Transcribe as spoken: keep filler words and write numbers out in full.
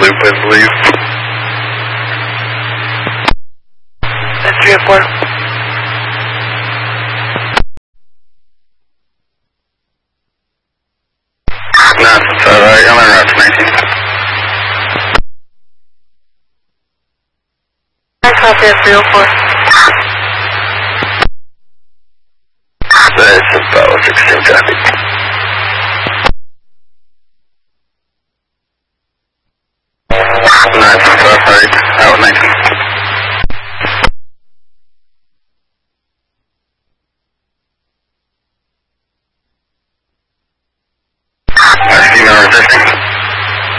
loop, I believe. That's three oh four. No, it's alright, I'm on route to nineteen. I copy at three oh four. That's about sixteen traffic. nine